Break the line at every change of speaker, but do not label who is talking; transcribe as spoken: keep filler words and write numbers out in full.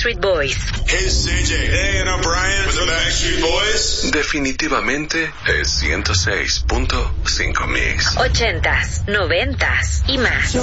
Backstreet Boys.
Hey, C J. Hey, and I'm Brian with the Backstreet Boys.
Definitivamente es ciento seis punto cinco Mix.
Ochentas, noventas y más.